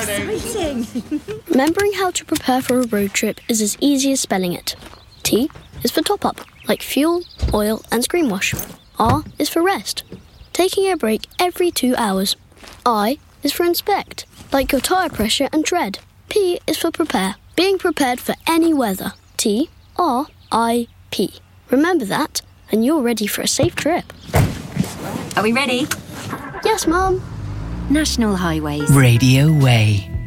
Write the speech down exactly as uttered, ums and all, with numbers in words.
exciting! Remembering how to prepare for a road trip is as easy as spelling it. T is for top up, like fuel, oil and screen wash. R is for rest, taking a break every two hours. I is for inspect, like your tyre pressure and tread. P is for prepare, being prepared for any weather. T, R, I, P. Remember that, and you're ready for a safe trip. Are we ready? Yes, Mum. National Highways. Radio Way.